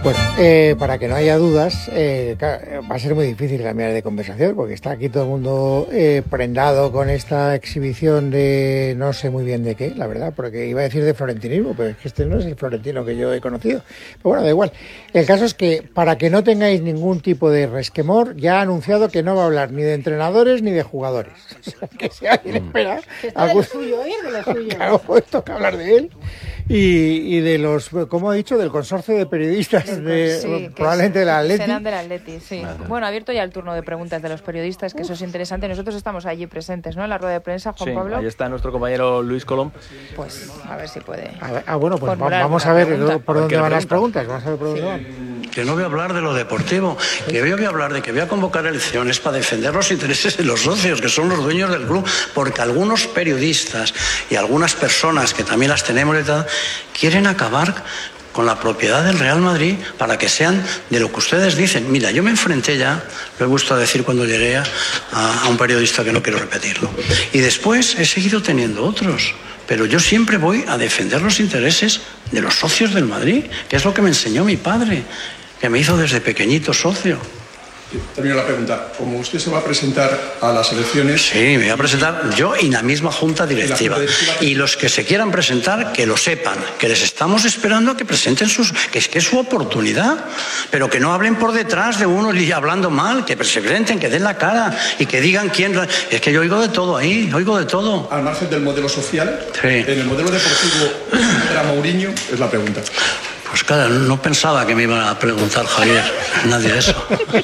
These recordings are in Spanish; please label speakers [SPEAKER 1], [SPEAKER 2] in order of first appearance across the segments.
[SPEAKER 1] Bueno, para que no haya dudas, va a ser muy difícil cambiar de conversación, porque está aquí todo el mundo prendado con esta exhibición de no sé muy bien de qué, la verdad, porque iba a decir de florentinismo, pero es que este no es el florentino que yo he conocido. Pero bueno, da igual. El caso es que, para que no tengáis ningún tipo de resquemor, ya ha anunciado que no va a hablar ni de entrenadores ni de jugadores. O sea, que si alguien espera...
[SPEAKER 2] de lo suyo, de lo suyo.
[SPEAKER 1] Claro, pues toca hablar de él. Y de los, como he dicho, del consorcio de periodistas, probablemente del Atleti.
[SPEAKER 3] Serán del Atleti, sí. Bueno, abierto ya el turno de preguntas de los periodistas, que eso es interesante. Nosotros estamos allí presentes, ¿no? En la rueda de prensa, Juan Pablo.
[SPEAKER 4] Ahí está nuestro compañero Luis Colom.
[SPEAKER 3] Pues a ver si puede.
[SPEAKER 1] Bueno, pues vamos a ver por dónde van las preguntas. Vamos a ver por dónde van.
[SPEAKER 5] Que no voy a hablar de lo deportivo, que voy a hablar de que voy a convocar elecciones para defender los intereses de los socios, que son los dueños del club, porque algunos periodistas y algunas personas que también las tenemos y tal, quieren acabar con la propiedad del Real Madrid para que sean de lo que ustedes dicen. Mira, yo me enfrenté ya, lo he gustado decir cuando llegué a un periodista que no quiero repetirlo, y después he seguido teniendo otros. Pero yo siempre voy a defender los intereses de los socios del Madrid, que es lo que me enseñó mi padre, que me hizo desde pequeñito socio.
[SPEAKER 6] Termino la pregunta. Como usted se va a presentar a las elecciones...
[SPEAKER 5] Sí, me voy a presentar yo y la misma junta directiva. Y los que se quieran presentar, que lo sepan, que les estamos esperando a que presenten que es su oportunidad, pero que no hablen por detrás de uno y hablando mal, que se presenten, que den la cara y que digan quién... Es que yo oigo de todo ahí, oigo de todo.
[SPEAKER 6] Al margen del modelo social,
[SPEAKER 5] sí.
[SPEAKER 6] En el modelo deportivo era Mourinho, es la pregunta.
[SPEAKER 5] Pues claro, no pensaba que me iba a preguntar Javier, nadie eso.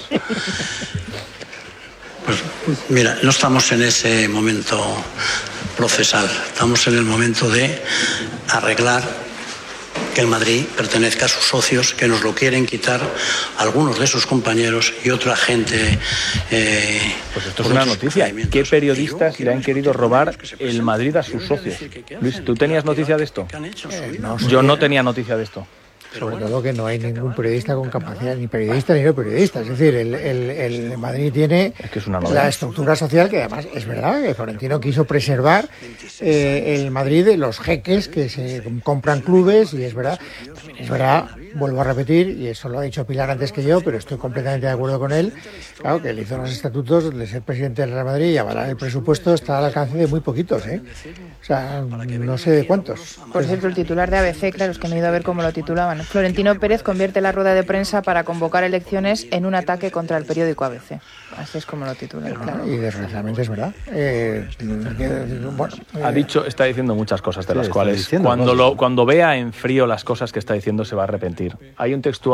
[SPEAKER 5] Pues mira, no estamos en ese momento procesal, estamos en el momento de arreglar que el Madrid pertenezca a sus socios, que nos lo quieren quitar algunos de sus compañeros y otra gente.
[SPEAKER 4] Pues esto es una noticia. ¿Qué periodistas le han querido robar el Madrid a sus socios? Luis, ¿tú tenías noticia de esto?
[SPEAKER 1] No,
[SPEAKER 4] yo no tenía noticia de esto.
[SPEAKER 1] Sobre todo que no hay ningún periodista con capacidad, ni periodista ni no periodista. Es decir, el Madrid tiene la estructura social, que además es verdad que Florentino quiso preservar el Madrid de los jeques que se compran clubes, y es verdad, vuelvo a repetir, y eso lo ha dicho Pilar antes que yo, pero estoy completamente de acuerdo con él, claro, que él hizo los estatutos de ser presidente del Real Madrid y avalar el presupuesto está al alcance de muy poquitos, o sea, no sé de cuántos.
[SPEAKER 3] Por cierto, el titular de ABC, claro, es que me he ido a ver cómo lo titulaban. Florentino Pérez convierte la rueda de prensa para convocar elecciones en un ataque contra el periódico ABC. Así es como lo titulan, claro.
[SPEAKER 1] Y desgraciadamente es verdad.
[SPEAKER 4] Está diciendo muchas cosas de las cuales cuando vea en frío las cosas que está diciendo se va a arrepentir. Hay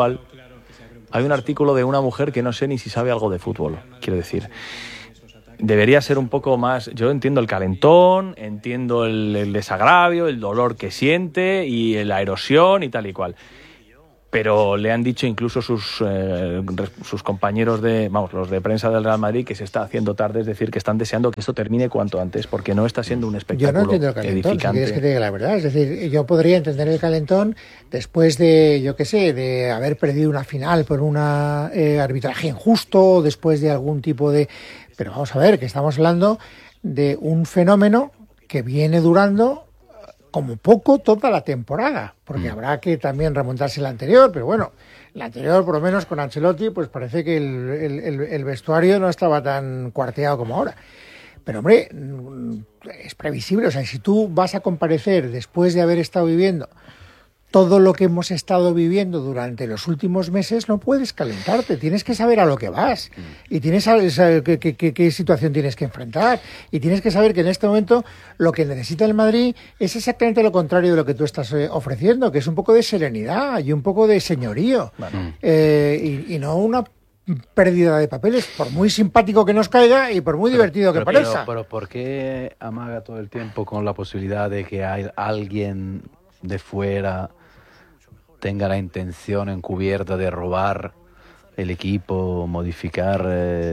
[SPEAKER 4] un artículo de una mujer que no sé ni si sabe algo de fútbol, quiero decir. Debería ser un poco más... Yo entiendo el calentón, entiendo el desagravio, el dolor que siente y la erosión y tal y cual. Pero le han dicho incluso sus compañeros los de prensa del Real Madrid, que se está haciendo tarde, es decir, que están deseando que esto termine cuanto antes, porque no está siendo un espectáculo
[SPEAKER 1] edificante. Yo no entiendo el calentón,
[SPEAKER 4] edificante.
[SPEAKER 1] si quieres que te diga la verdad. Es decir, yo podría entender el calentón después de, de haber perdido una final por un arbitraje injusto, después de algún tipo de... Pero vamos a ver, que estamos hablando de un fenómeno que viene durando como poco toda la temporada, porque habrá que también remontarse la anterior, pero bueno, la anterior, por lo menos con Ancelotti, pues parece que el vestuario no estaba tan cuarteado como ahora. Pero hombre, es previsible, o sea, si tú vas a comparecer después de haber estado viviendo todo lo que hemos estado viviendo durante los últimos meses, no puedes calentarte, tienes que saber a lo que vas y tienes que saber qué situación tienes que enfrentar, y tienes que saber que en este momento lo que necesita el Madrid es exactamente lo contrario de lo que tú estás ofreciendo, que es un poco de serenidad y un poco de señorío, y no una pérdida de papeles, por muy simpático que nos caiga y por muy divertido que parezca.
[SPEAKER 7] Pero ¿por qué amaga todo el tiempo con la posibilidad de que hay alguien de fuera tenga la intención encubierta de robar el equipo, modificar?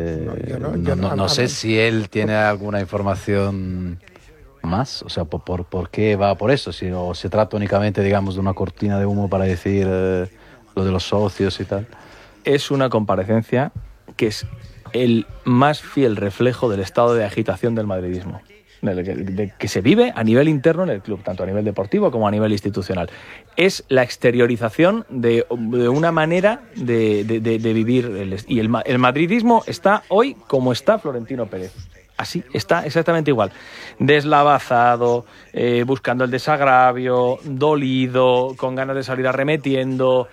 [SPEAKER 7] No sé si él tiene alguna información más, o sea, ¿por qué va por eso? O se trata únicamente, digamos, de una cortina de humo para decir lo de los socios y tal.
[SPEAKER 4] Es una comparecencia que es el más fiel reflejo del estado de agitación del madridismo. que se vive a nivel interno en el club, tanto a nivel deportivo como a nivel institucional. Es la exteriorización de una manera de vivir. Y el madridismo está hoy como está Florentino Pérez. Así, está exactamente igual. Deslavazado, buscando el desagravio, dolido, con ganas de salir arremetiendo,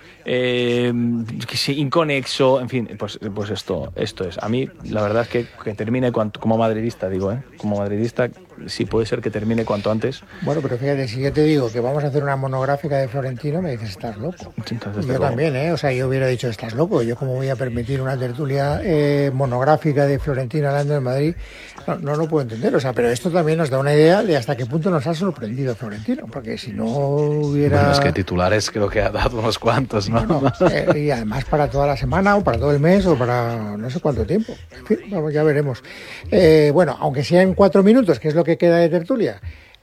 [SPEAKER 4] inconexo, en fin, pues esto es. A mí, la verdad es que termine como madridista, como madridista, sí puede ser que termine cuanto antes.
[SPEAKER 1] Bueno, pero fíjate, si yo te digo que vamos a hacer una monográfica de Florentino, me dices, estás loco.
[SPEAKER 4] Entonces,
[SPEAKER 1] yo también, o sea, yo hubiera dicho, estás loco. Yo cómo voy a permitir una tertulia monográfica de Florentino hablando de Madrid. No lo puedo entender, o sea, pero esto también nos da una idea de hasta qué punto nos ha sorprendido Florentino, porque si no hubiera...
[SPEAKER 7] Bueno, es que titulares creo que ha dado unos cuantos, ¿no?
[SPEAKER 1] Y además para toda la semana, o para todo el mes, o para no sé cuánto tiempo. En fin, vamos, ya veremos. Bueno, aunque sea en 4 minutos, que es lo que queda de tertulia,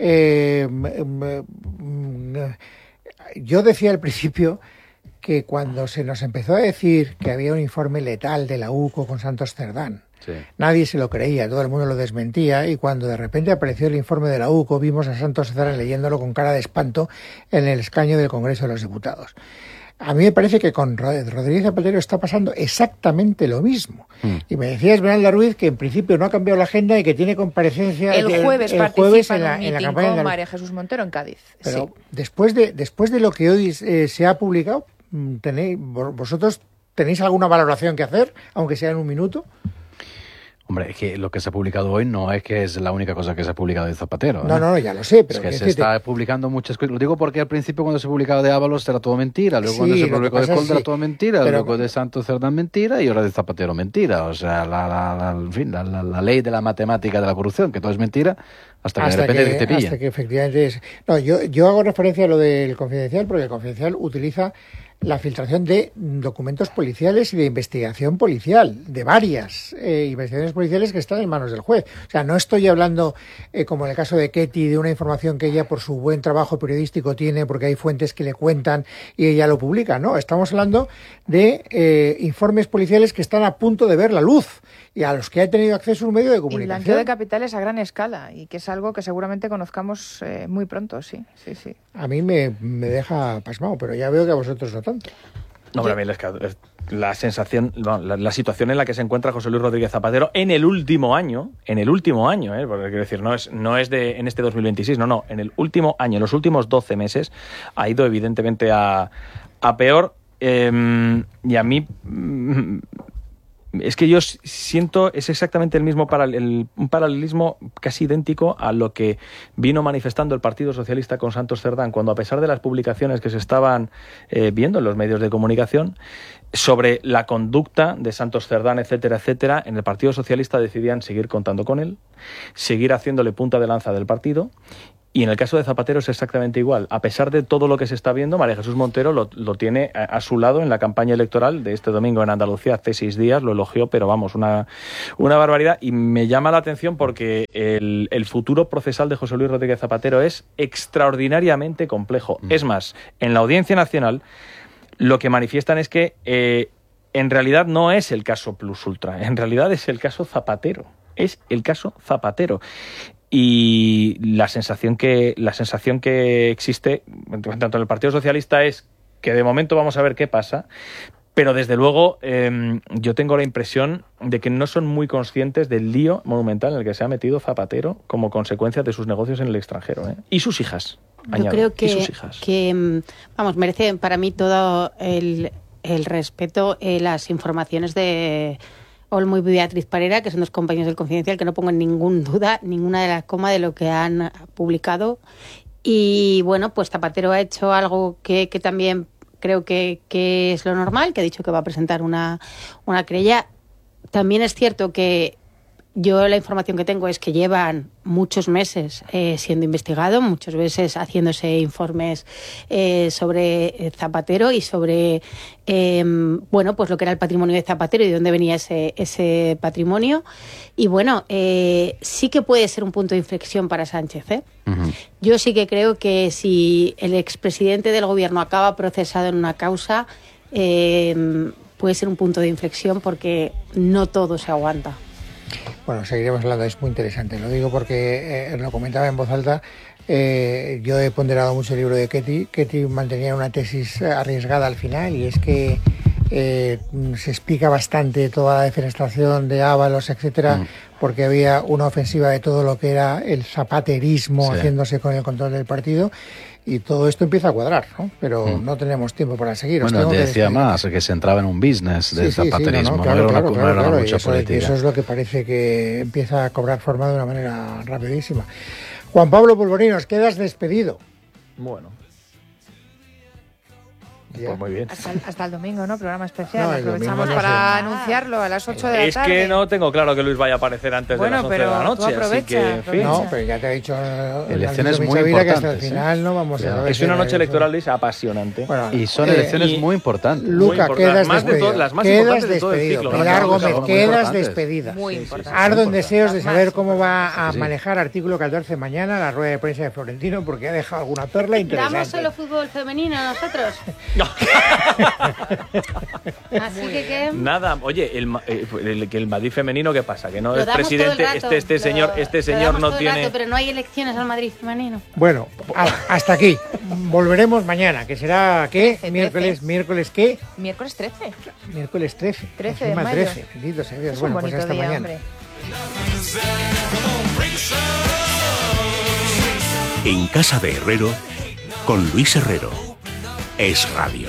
[SPEAKER 1] yo decía al principio que cuando se nos empezó a decir que había un informe letal de la UCO con Santos Cerdán, sí, nadie se lo creía, todo el mundo lo desmentía, y cuando de repente apareció el informe de la UCO, vimos a Santos Cerdán leyéndolo con cara de espanto en el escaño del Congreso de los Diputados. A mí me parece que con Rodríguez Zapatero está pasando exactamente lo mismo. Y me decía Esmeralda Ruiz que en principio no ha cambiado la agenda y que tiene comparecencia
[SPEAKER 3] el jueves participa
[SPEAKER 1] en la
[SPEAKER 3] campaña con María Jesús Montero en Cádiz.
[SPEAKER 1] Pero
[SPEAKER 3] sí,
[SPEAKER 1] después de lo que hoy se ha publicado, ¿vosotros tenéis alguna valoración que hacer, aunque sea en 1 minuto?
[SPEAKER 7] Hombre, es que lo que se ha publicado hoy no es que es la única cosa que se ha publicado de Zapatero.
[SPEAKER 1] No, ya lo sé, pero...
[SPEAKER 7] Es que se está publicando muchas cosas. Lo digo porque al principio cuando se publicaba de Ábalos era todo mentira, luego cuando se publicó de Coldo era todo mentira, luego de Santos Cerdán mentira y ahora de Zapatero mentira. O sea, la ley de la matemática de la corrupción, que todo es mentira, hasta que de repente te pilla.
[SPEAKER 1] Hasta que efectivamente es... No, yo hago referencia a lo del Confidencial porque el Confidencial utiliza la filtración de documentos policiales y de investigación policial, de varias investigaciones policiales que están en manos del juez. O sea, no estoy hablando, como en el caso de Ketty, de una información que ella por su buen trabajo periodístico tiene, porque hay fuentes que le cuentan y ella lo publica. No, estamos hablando de informes policiales que están a punto de ver la luz y a los que ha tenido acceso un medio de comunicación.
[SPEAKER 3] Y blanqueo de capitales a gran escala, y que es algo que seguramente conozcamos muy pronto, sí.
[SPEAKER 1] A mí me deja pasmado, pero ya veo que a vosotros no tanto.
[SPEAKER 4] No, pero a mí la sensación, la situación en la que se encuentra José Luis Rodríguez Zapatero en el último año, porque quiero decir, no es en este 2026, no, en el último año, en los últimos 12 meses, ha ido evidentemente a peor, y a mí... Es que yo siento, es exactamente el mismo un paralelismo casi idéntico a lo que vino manifestando el Partido Socialista con Santos Cerdán, cuando a pesar de las publicaciones que se estaban viendo en los medios de comunicación sobre la conducta de Santos Cerdán, etcétera, etcétera, en el Partido Socialista decidían seguir contando con él, seguir haciéndole punta de lanza del partido. Y en el caso de Zapatero es exactamente igual. A pesar de todo lo que se está viendo, María Jesús Montero lo tiene a su lado en la campaña electoral de este domingo en Andalucía. Hace 6 días lo elogió, pero vamos, una barbaridad. Y me llama la atención porque el futuro procesal de José Luis Rodríguez Zapatero es extraordinariamente complejo. Es más, en la Audiencia Nacional lo que manifiestan es que en realidad no es el caso Plus Ultra, en realidad es el caso Zapatero. Es el caso Zapatero. Y la sensación que existe tanto en el Partido Socialista es que de momento vamos a ver qué pasa, pero desde luego yo tengo la impresión de que no son muy conscientes del lío monumental en el que se ha metido Zapatero como consecuencia de sus negocios en el extranjero, ¿eh? Y sus hijas.
[SPEAKER 2] Yo creo que merece para mí todo el respeto las informaciones de Olmo y Beatriz Parera, que son 2 compañeros del Confidencial, que no pongo en ninguna duda ninguna de las comas de lo que han publicado. Y bueno, pues Zapatero ha hecho algo que también creo que es lo normal, que ha dicho que va a presentar una querella. También es cierto que yo la información que tengo es que llevan muchos meses siendo investigado, muchas veces haciéndose informes sobre Zapatero y sobre pues lo que era el patrimonio de Zapatero y de dónde venía ese patrimonio. Y bueno, sí que puede ser un punto de inflexión para Sánchez, ¿eh? Uh-huh. Yo sí que creo que si el expresidente del gobierno acaba procesado en una causa, puede ser un punto de inflexión porque no todo se aguanta.
[SPEAKER 1] Bueno, seguiremos hablando, es muy interesante. Lo digo porque lo comentaba en voz alta. Yo he ponderado mucho el libro de Ketty. Ketty mantenía una tesis arriesgada al final, y es que se explica bastante toda la defenestración de Ábalos, etcétera, porque había una ofensiva de todo lo que era el zapaterismo haciéndose con el control del partido. Y todo esto empieza a cuadrar, ¿no? Pero no tenemos tiempo para seguir.
[SPEAKER 7] Bueno, te decía más, que se entraba en un business del zapaterismo,
[SPEAKER 1] claro,
[SPEAKER 7] no era una lucha política.
[SPEAKER 1] Eso es lo que parece que empieza a cobrar forma de una manera rapidísima. Juan Pablo Polvorinos, quedas despedido.
[SPEAKER 4] Bueno. Pues muy bien.
[SPEAKER 3] Hasta el domingo, ¿no? Programa especial. Aprovechamos para anunciarlo a las 8 de la tarde.
[SPEAKER 4] Es que no tengo claro que Luis vaya a aparecer antes de las 11 de la noche. Así que, en fin.
[SPEAKER 1] No, pero ya te he dicho
[SPEAKER 7] elecciones muy importantes,
[SPEAKER 1] que hasta el final no vamos a ver.
[SPEAKER 4] Es una noche electoral, Luis, apasionante.
[SPEAKER 7] Bueno, y son elecciones muy importantes.
[SPEAKER 1] Luca, quedas despedido.
[SPEAKER 4] Las más importantes de todo el ciclo.
[SPEAKER 1] Pilar Gómez, quedas despedida.
[SPEAKER 3] Muy importante.
[SPEAKER 1] Ardo en deseos de saber cómo va a manejar artículo 14 mañana la rueda de prensa de Florentino, porque ha dejado alguna perla interesante.
[SPEAKER 2] ¿Damos solo fútbol femenino nosotros? Así que
[SPEAKER 4] nada, oye, el Madrid femenino, ¿qué pasa? Que no es presidente, este señor no tiene.
[SPEAKER 2] Pero no hay elecciones al Madrid femenino.
[SPEAKER 1] Bueno, hasta aquí. Volveremos mañana, que será ¿qué? Miércoles ¿qué?
[SPEAKER 3] Miércoles 13.
[SPEAKER 1] Miércoles 13.
[SPEAKER 3] 13 de mayo.
[SPEAKER 1] 13. Bendito sea Dios.
[SPEAKER 3] Es
[SPEAKER 1] bueno,
[SPEAKER 3] un bonito
[SPEAKER 1] pues hasta
[SPEAKER 3] día,
[SPEAKER 1] mañana.
[SPEAKER 3] hombre.
[SPEAKER 8] En casa de Herrero, con Luis Herrero. Es Radio.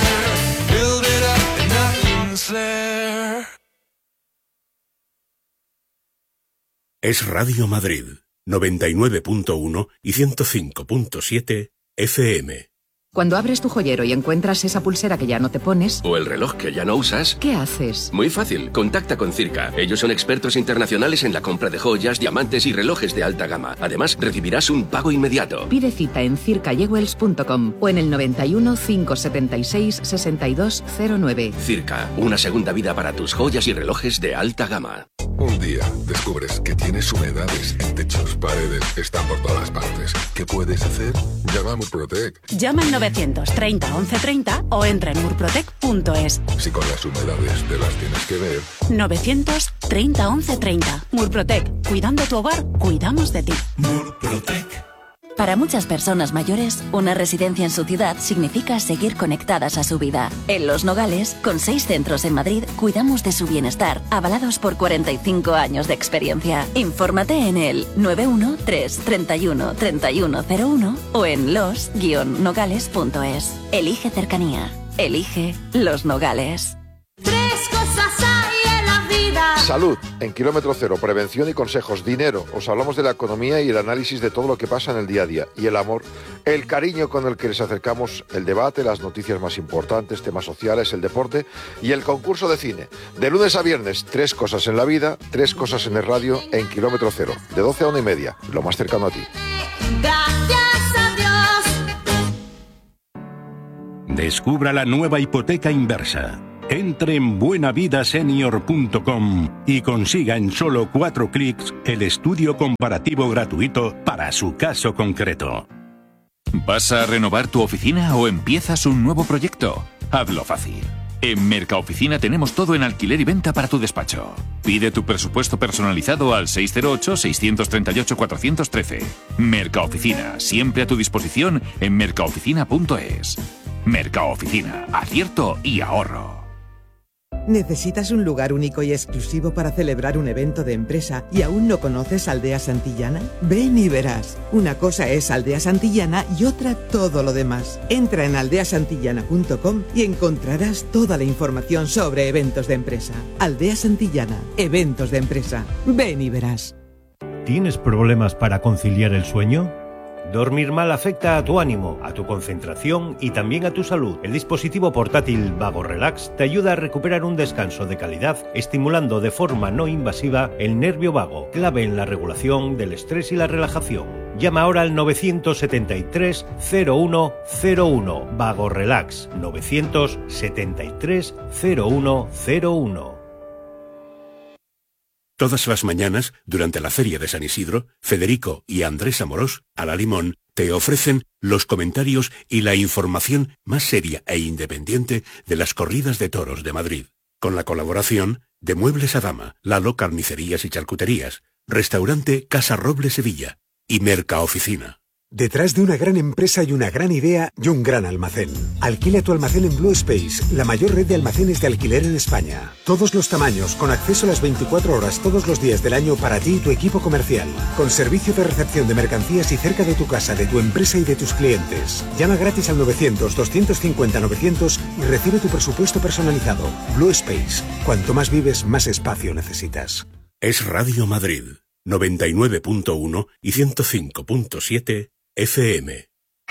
[SPEAKER 8] Es Radio Madrid, 99.1 y 105.7 FM.
[SPEAKER 9] Cuando abres tu joyero y encuentras esa pulsera que ya no te pones...
[SPEAKER 10] O el reloj que ya no usas...
[SPEAKER 9] ¿Qué haces?
[SPEAKER 10] Muy fácil, contacta con Circa. Ellos son expertos internacionales en la compra de joyas, diamantes y relojes de alta gama. Además, recibirás un pago inmediato.
[SPEAKER 9] Pide cita en circayewells.com o en el 91 576 6209.
[SPEAKER 10] Circa, una segunda vida para tus joyas y relojes de alta gama.
[SPEAKER 11] Un día descubres que tienes humedades en techos, paredes, están por todas partes. ¿Qué puedes hacer? Llama a Murprotec.
[SPEAKER 12] Llama al 930 1130 o entra en murprotec.es.
[SPEAKER 11] Si con las humedades te las tienes que ver.
[SPEAKER 12] 930 1130. Murprotec. Cuidando tu hogar, cuidamos de ti.
[SPEAKER 8] Murprotec.
[SPEAKER 13] Para muchas personas mayores, una residencia en su ciudad significa seguir conectadas a su vida. En Los Nogales, con 6 centros en Madrid, cuidamos de su bienestar, avalados por 45 años de experiencia. Infórmate en el 913 31 3101 o en los-nogales.es. Elige cercanía. Elige Los Nogales.
[SPEAKER 14] 3 cosas hay en la vida.
[SPEAKER 15] Salud, en Kilómetro Cero, prevención y consejos. Dinero, os hablamos de la economía y el análisis de todo lo que pasa en el día a día. Y el amor, el cariño con el que les acercamos el debate, las noticias más importantes, temas sociales, el deporte y el concurso de cine. De lunes a viernes, 3 cosas en la vida, 3 cosas en el radio, en Kilómetro Cero, de 12 a 1:30, lo más cercano a ti.
[SPEAKER 14] Gracias a Dios.
[SPEAKER 8] Descubra la nueva hipoteca inversa. Entre en buenavidasenior.com y consiga en solo 4 clics el estudio comparativo gratuito para su caso concreto.
[SPEAKER 16] ¿Vas a renovar tu oficina o empiezas un nuevo proyecto? Hazlo fácil. En Mercaoficina tenemos todo en alquiler y venta para tu despacho. Pide tu presupuesto personalizado al 608-638-413. Mercaoficina, siempre a tu disposición en mercaoficina.es. Mercaoficina, acierto y ahorro.
[SPEAKER 17] ¿Necesitas un lugar único y exclusivo para celebrar un evento de empresa y aún no conoces Aldea Santillana? Ven y verás. Una cosa es Aldea Santillana y otra todo lo demás. Entra en aldeasantillana.com y encontrarás toda la información sobre eventos de empresa. Aldea Santillana, eventos de empresa. Ven y verás.
[SPEAKER 18] ¿Tienes problemas para conciliar el sueño? Dormir mal afecta a tu ánimo, a tu concentración y también a tu salud. El dispositivo portátil Vago Relax te ayuda a recuperar un descanso de calidad, estimulando de forma no invasiva el nervio vago, clave en la regulación del estrés y la relajación. Llama ahora al 973 0101 Vago Relax 973 0101.
[SPEAKER 8] Todas las mañanas, durante la Feria de San Isidro, Federico y Andrés Amorós, a la Limón, te ofrecen los comentarios y la información más seria e independiente de las corridas de toros de Madrid, con la colaboración De Muebles a Dama, Lalo Carnicerías y Charcuterías, Restaurante Casa Roble Sevilla y Mercaoficina.
[SPEAKER 19] Detrás de una gran empresa hay una gran idea y un gran almacén. Alquila tu almacén en Blue Space, la mayor red de almacenes de alquiler en España. Todos los tamaños, con acceso a las 24 horas todos los días del año para ti y tu equipo comercial. Con servicio de recepción de mercancías y cerca de tu casa, de tu empresa y de tus clientes. Llama gratis al 900-250-900 y recibe tu presupuesto personalizado. Blue Space. Cuanto más vives, más espacio necesitas.
[SPEAKER 8] Es Radio Madrid, 99.1 y 105.7 FM.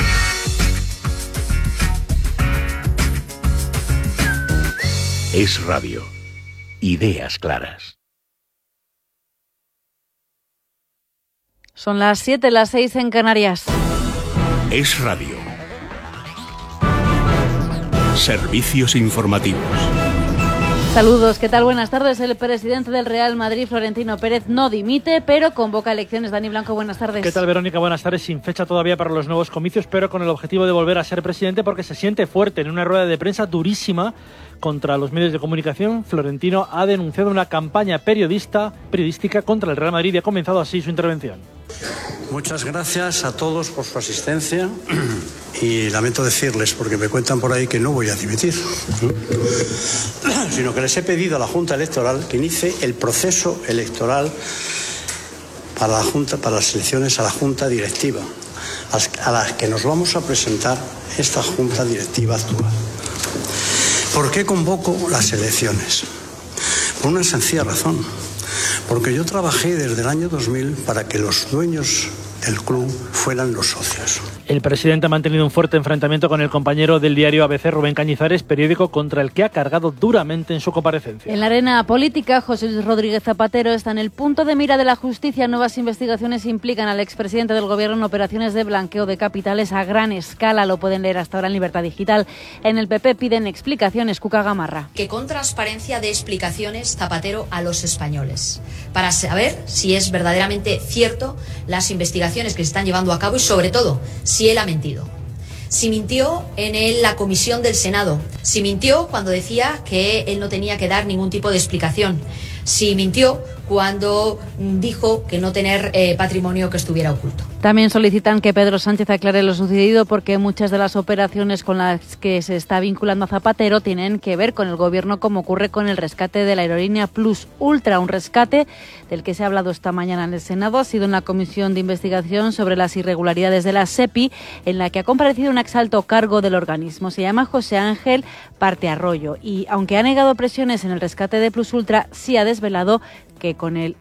[SPEAKER 8] Es Radio. Ideas claras.
[SPEAKER 20] Son las 7, las 6 en Canarias.
[SPEAKER 8] Es Radio. Servicios informativos.
[SPEAKER 20] Saludos, ¿qué tal? Buenas tardes. El presidente del Real Madrid, Florentino Pérez, no dimite, pero convoca elecciones. Dani Blanco, buenas tardes.
[SPEAKER 21] ¿Qué tal, Verónica? Buenas tardes. Sin fecha todavía para los nuevos comicios, pero con el objetivo de volver a ser presidente porque se siente fuerte. En una rueda de prensa durísima contra los medios de comunicación, Florentino ha denunciado una campaña periodística contra el Real Madrid y ha comenzado así su intervención.
[SPEAKER 5] Muchas gracias a todos por su asistencia y lamento decirles, porque me cuentan por ahí que no voy a dimitir, sino que les he pedido a la Junta Electoral que inicie el proceso electoral para las elecciones a la Junta Directiva, a las que nos vamos a presentar esta Junta Directiva actual. ¿Por qué convoco las elecciones? Por una sencilla razón. Porque yo trabajé desde el año 2000 para que los dueños del club fueran los socios.
[SPEAKER 21] El presidente ha mantenido un fuerte enfrentamiento con el compañero del diario ABC, Rubén Cañizares, periódico contra el que ha cargado duramente en su comparecencia.
[SPEAKER 20] En la arena política, José Luis Rodríguez Zapatero está en el punto de mira de la justicia. Nuevas investigaciones implican al expresidente del gobierno en operaciones de blanqueo de capitales a gran escala. Lo pueden leer hasta ahora en Libertad Digital. En el PP piden explicaciones. Cuca Gamarra.
[SPEAKER 22] Que con transparencia dé explicaciones Zapatero a los españoles, para saber si es verdaderamente cierto las investigaciones que se están llevando a cabo y, sobre todo, si él ha mentido. Si mintió en la comisión del Senado, si mintió cuando decía que él no tenía que dar ningún tipo de explicación, si mintió cuando dijo que no tener patrimonio que estuviera oculto.
[SPEAKER 20] También solicitan que Pedro Sánchez aclare lo sucedido porque muchas de las operaciones con las que se está vinculando a Zapatero tienen que ver con el gobierno, como ocurre con el rescate de la aerolínea Plus Ultra, un rescate del que se ha hablado esta mañana en el Senado. Ha sido en la comisión de investigación sobre las irregularidades de la SEPI, en la que ha comparecido un exalto cargo del organismo. Se llama José Ángel Partearroyo y, aunque ha negado presiones en el rescate de Plus Ultra, sí ha desvelado que con el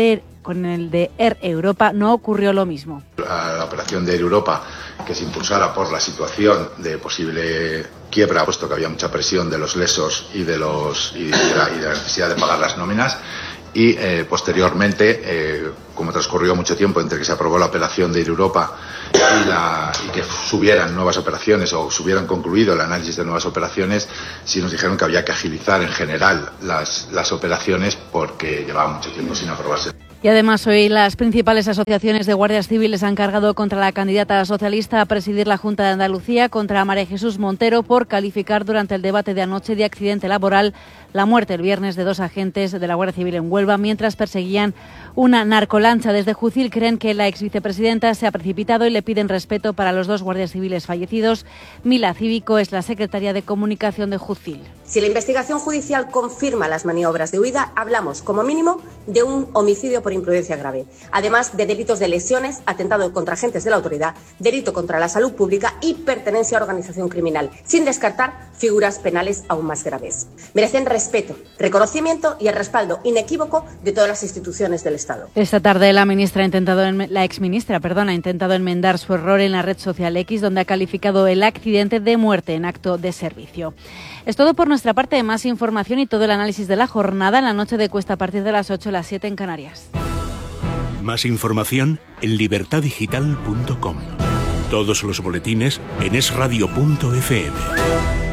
[SPEAKER 20] de Air Europa no ocurrió lo mismo.
[SPEAKER 23] La operación de Air Europa, que se impulsara por la situación de posible quiebra, puesto que había mucha presión de los lesos y de la necesidad de pagar las nóminas, y posteriormente, como transcurrió mucho tiempo entre que se aprobó la operación de Air Europa y que subieran nuevas operaciones o se hubieran concluido el análisis de nuevas operaciones, sí nos dijeron que había que agilizar en general las operaciones porque llevaba mucho tiempo sin aprobarse.
[SPEAKER 20] Y además hoy las principales asociaciones de guardias civiles han cargado contra la candidata socialista a presidir la Junta de Andalucía, contra María Jesús Montero, por calificar durante el debate de anoche de accidente laboral la muerte el viernes de 2 agentes de la Guardia Civil en Huelva mientras perseguían una narcolancha. Desde Jucil creen que la exvicepresidenta se ha precipitado y le piden respeto para los 2 guardias civiles fallecidos. Mila Cívico es la secretaria de Comunicación de Jucil.
[SPEAKER 24] Si la investigación judicial confirma las maniobras de huida, hablamos como mínimo de un homicidio por imprudencia grave, además de delitos de lesiones, atentado contra agentes de la autoridad, delito contra la salud pública y pertenencia a organización criminal, sin descartar figuras penales aún más graves. Merecen respeto, reconocimiento y el respaldo inequívoco de todas las instituciones del Estado.
[SPEAKER 20] Esta tarde la exministra ha intentado enmendar su error en la red social X, donde ha calificado el accidente de muerte en acto de servicio. Es todo por nuestra parte. Más información y todo el análisis de la jornada en la noche de Cuesta a partir de las 8 a las 7 en Canarias.
[SPEAKER 8] Más información en libertadigital.com. Todos los boletines en esradio.fm.